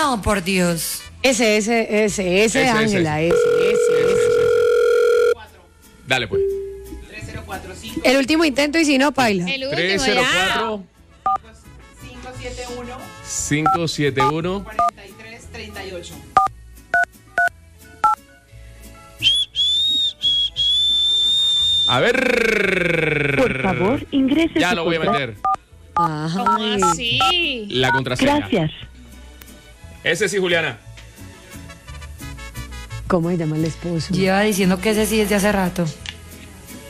No, por Dios. Ese, Ángela, ese. Dale, pues. 3045. El último intento y si no, paila. El último 304 571 4338. A ver. Por favor, ingrese Ya su lo voy a contra- meter. ¿Cómo Ay. así? La contraseña. Gracias. Ese sí, Juliana. ¿Cómo se llama el esposo? Lleva diciendo que ese sí es de hace rato.